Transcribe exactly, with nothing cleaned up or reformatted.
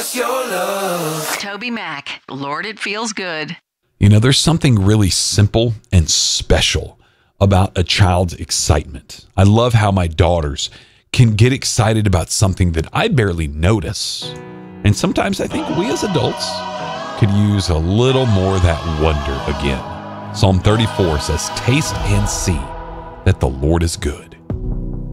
us your love. Toby Mac, Lord, it feels good. You know, there's something really simple and special about a child's excitement. I love how my daughters can get excited about something that I barely notice. And sometimes I think we as adults could use a little more of that wonder again. Psalm thirty-four says, taste and see that the Lord is good.